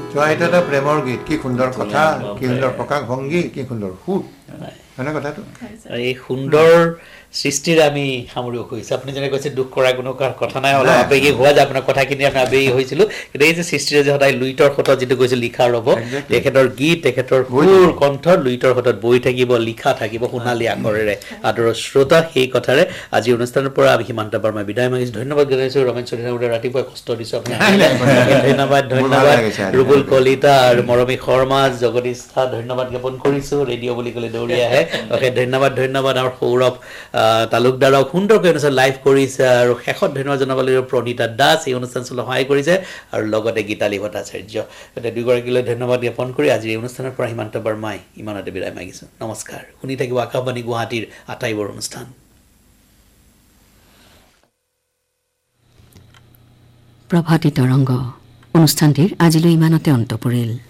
চোৱা এটা এটা প্ৰেমৰ গীত, কি সুন্দৰ কথা, কি সুন্দৰ প্ৰকাশ ভংগী, কি সুন্দৰ সুৰ, হয়নে কথাটো? এই সুন্দৰ সৃষ্টিৰ আমি সামৰিব খুজিছোঁ। আপুনি যেনে কৈছে দুখ কৰা কোনো কথা নাই, অলপ আৱেগিক হোৱা যায় আপোনাৰ কথাখিনি, আমি আৱেগিক হৈছিলোঁ। কিন্তু এই যে সৃষ্টিৰে যে সদায় লুইতৰ সতত যিটো কৈছে লিখা ৰ'ব, তেখেতৰ গীত, তেখেতৰ সুৰ কণ্ঠ লুইতৰ সতত বৈ থাকিব, লিখা থাকিব সোণালী আখৰেৰে। আদৰৰ শ্ৰোতা, সেই কথাৰে আজি অনুষ্ঠানৰ পৰা আমি সীমান্ত বাৰ্মাই বিদায় মাগিছোঁ। ধন্যবাদ জনাইছোঁ ৰমেন চৌধুৰী, ৰাতিপুৱাই কষ্ট দিছোঁ আপুনি। ধন্যবাদ ধন্যবাদ ৰুবুল কলিতা আৰু মৰমী শৰ্মা, জগদীশা ধন্যবাদ জ্ঞাপন কৰিছোঁ। ৰেডিঅ' বুলি ক'লে দৌৰি আহে, ধন্যবাদ ধন্যবাদ। আৰু সৌৰভ তালুকদাৰক সুন্দৰকৈ অনুষ্ঠান লাইভ কৰিছে। আৰু শেষত ধন্যবাদ জনাব লাগিব প্ৰণীতা দাস, এই অনুষ্ঠান চলোৱা সহায় কৰিছে, আৰু লগতে গীতালী ভট্টাচাৰ্য। গতিকে দুয়োগৰাকীলৈ ধন্যবাদ জ্ঞাপন কৰি আজিৰ এই অনুষ্ঠানৰ পৰা সীমান্ত বাৰ্মাই ইমানতে বিদায় মাগিছোঁ। নমস্কাৰ। শুনি থাকিব আকাশবাণী গুৱাহাটীৰ আটাইবোৰ অনুষ্ঠান। প্ৰভাতী তৰংগ অনুষ্ঠানটিৰ আজিলৈ ইমানতে অন্ত পৰিল।